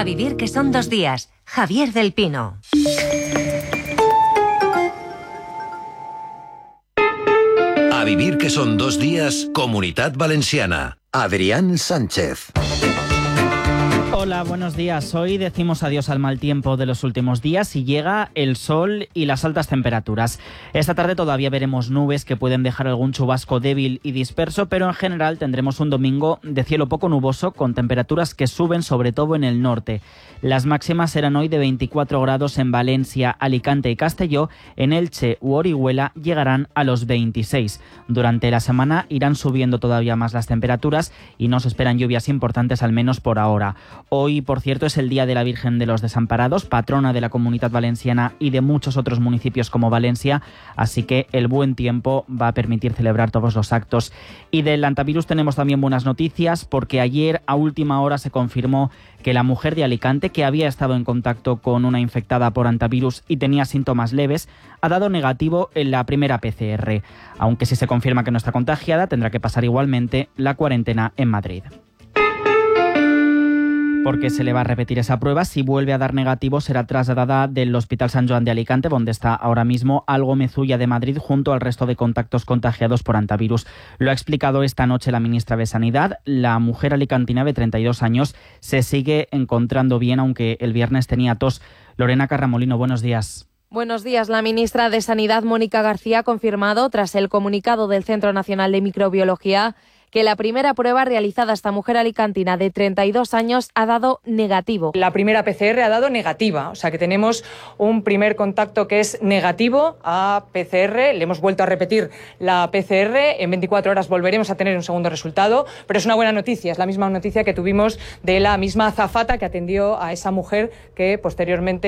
vivir que son 2 días. Javier del Pino. A vivir que son 2 días, Comunitat Valenciana. Adrián Sánchez. Hola, buenos días. Hoy decimos adiós al mal tiempo de los últimos días y llega el sol y las altas temperaturas. Esta tarde todavía veremos nubes que pueden dejar algún chubasco débil y disperso, pero en general tendremos un domingo de cielo poco nuboso con temperaturas que suben sobre todo en el norte. Las máximas serán hoy de 24 grados en Valencia, Alicante y Castelló. En Elche u Orihuela llegarán a los 26. Durante la semana irán subiendo todavía más las temperaturas y no se esperan lluvias importantes, al menos por ahora. Hoy, por cierto, es el Día de la Virgen de los Desamparados, patrona de la Comunitat Valenciana y de muchos otros municipios como Valencia, así que el buen tiempo va a permitir celebrar todos los actos. Y del antivirus tenemos también buenas noticias, porque ayer a última hora se confirmó que la mujer de Alicante, que había estado en contacto con una infectada por antivirus y tenía síntomas leves, ha dado negativo en la primera PCR. Aunque si se confirma que no está contagiada, tendrá que pasar igualmente la cuarentena en Madrid. Porque se le va a repetir esa prueba. Si vuelve a dar negativo, será trasladada del Hospital Sant Joan de Alicante, donde está ahora mismo, al Gómez-Ulla de Madrid, junto al resto de contactos contagiados por antivirus. Lo ha explicado esta noche la ministra de Sanidad. La mujer alicantina de 32 años se sigue encontrando bien, aunque el viernes tenía tos. Lorena Carramolino, buenos días. Buenos días. La ministra de Sanidad, Mónica García, ha confirmado, tras el comunicado del Centro Nacional de Microbiología, que la primera prueba realizada a esta mujer alicantina de 32 años ha dado negativo. La primera PCR ha dado negativa, o sea que tenemos un primer contacto que es negativo a PCR. Le hemos vuelto a repetir la PCR, en 24 horas volveremos a tener un segundo resultado, pero es una buena noticia, es la misma noticia que tuvimos de la misma azafata que atendió a esa mujer que posteriormente